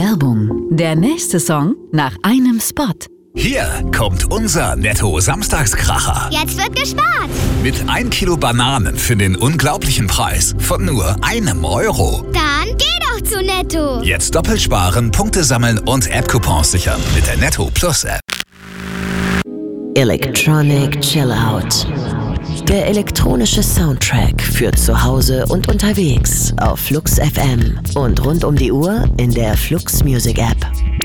Werbung. Der nächste Song nach einem Spot. Hier kommt unser Netto-Samstagskracher. Jetzt wird gespart. Mit 1 Kilo Bananen für den unglaublichen Preis von nur €1. Dann geh doch zu Netto. Jetzt doppelt sparen, Punkte sammeln und App-Coupons sichern mit der Netto Plus App. Electronic Chill Out. Der elektronische Soundtrack für zu Hause und unterwegs auf Flux FM und rund um die Uhr in der Flux Music App.